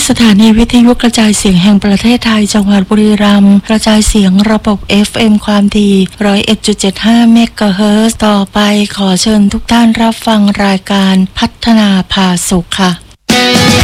สถานีวิทยุกระจายเสียงแห่งประเทศไทยจังหวัดบุรีรัมย์กระจายเสียงระบบ FM ความถี่ 101.75 เมกะเฮิรตซ์ต่อไปขอเชิญทุกท่านรับฟังรายการพัฒนาพาสุขค่ะ